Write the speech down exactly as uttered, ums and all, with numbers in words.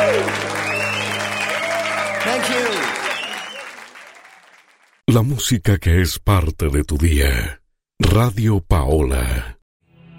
Thank you. La música que es parte de tu día. Radio Paola.